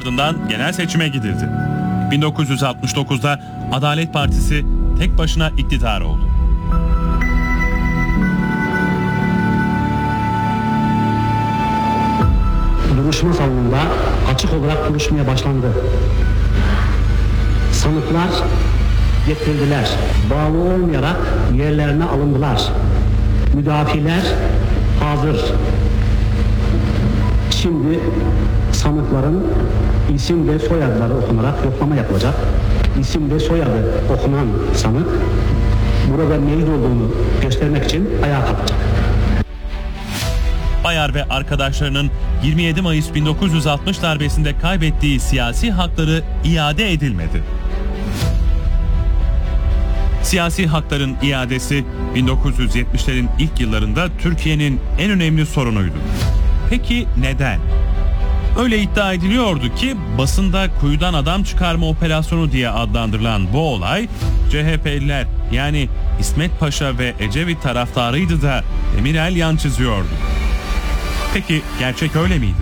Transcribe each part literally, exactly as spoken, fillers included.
Ardından genel seçime gidildi. bin dokuz yüz altmış dokuzda Adalet Partisi tek başına iktidar oldu. Duruşma salonunda açık olarak duruşmaya başlandı. Sanıklar getirildiler. Bağlı olmayarak yerlerine alındılar. Müdafiler hazır. Şimdi sanıkların isim ve soyadları okunarak yoklama yapılacak. İsim ve soyadı okunan sanık burada mevcut olduğunu göstermek için ayağa kalkacak. Bayar ve arkadaşlarının yirmi yedi Mayıs bin dokuz yüz altmış darbesinde kaybettiği siyasi hakları iade edilmedi. Siyasi hakların iadesi bin dokuz yüz yetmişlerin ilk yıllarında Türkiye'nin en önemli sorunuydu. Peki neden? Öyle iddia ediliyordu ki basında kuyudan adam çıkarma operasyonu diye adlandırılan bu olay C H P'liler yani İsmet Paşa ve Ecevit taraftarıydı da Demirel yan çiziyordu. Peki gerçek öyle miydi?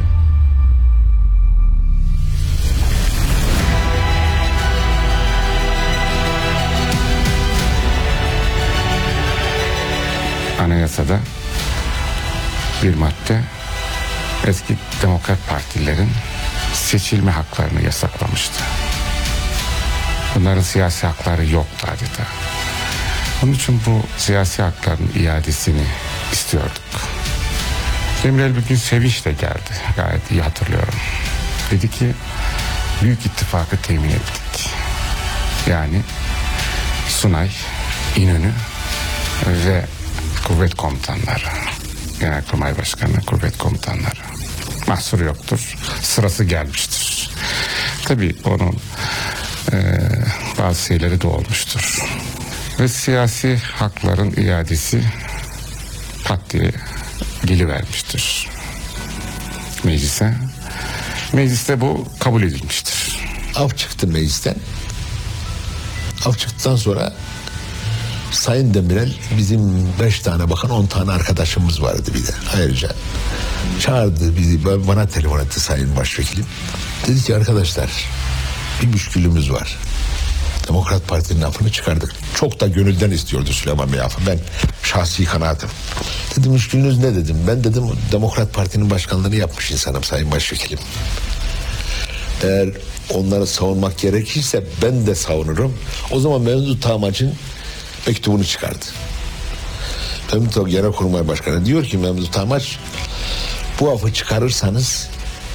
Anayasada bir madde eski Demokrat Partilerin seçilme haklarını yasaklamıştı. Bunların siyasi hakları yoktu adeta. Onun için bu siyasi hakların iadesini istiyorduk. Demirel bir gün sevinçle geldi. Gayet iyi hatırlıyorum. Dedi ki Büyük İttifakı temin ettik. Yani Sunay, İnönü ve kuvvet komutanları. Genelkurmay Başkanı, kuvvet komutanları. Mahsur yoktur. Sırası gelmiştir. Tabii onun e, bazı şeyleri de olmuştur. Ve siyasi hakların iadesi pat diye gelivermiştir meclise. Mecliste bu kabul edilmiştir. Af çıktı meclisten. Af çıktıktan sonra Sayın Demirel, bizim beş tane bakan on tane arkadaşımız vardı bir de ayrıca. Çağırdı bizi, bana telefon etti Sayın Başvekilim. Dedi ki arkadaşlar bir müşkülümüz var. Demokrat Parti'nin afını çıkardık. Çok da gönülden istiyordu Süleyman Bey afı. Ben şahsi kanaatim. Dedim müşkülünüz ne dedim. Ben dedim Demokrat Parti'nin başkanlığını yapmış insanım Sayın Başvekilim. Eğer onları savunmak gerekirse ben de savunurum. O zaman Memduh Tağmaç'ın mektubunu çıkardı. Memduh Genelkurmay Başkanı diyor ki Memduh Tağmaç, bu afı çıkarırsanız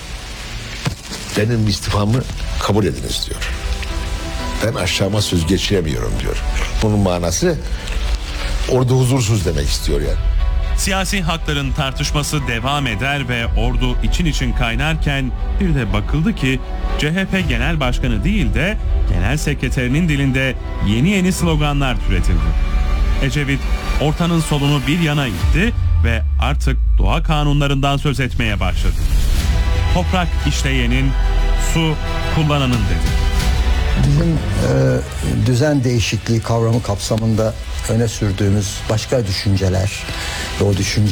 benim istifamı kabul ediniz diyor. Ben aşağıma söz geçiremiyorum diyor. Bunun manası orada huzursuz demek istiyor yani. Siyasi hakların tartışması devam eder ve ordu için için kaynarken bir de bakıldı ki C H P Genel Başkanı değil de Genel Sekreterinin dilinde yeni yeni sloganlar türetildi. Ecevit ortanın solunu bir yana itti ve artık doğa kanunlarından söz etmeye başladı. Toprak işleyenin, su kullananın dedi. Bizim e, düzen değişikliği kavramı kapsamında öne sürdüğümüz başka düşünceler ve o düşünce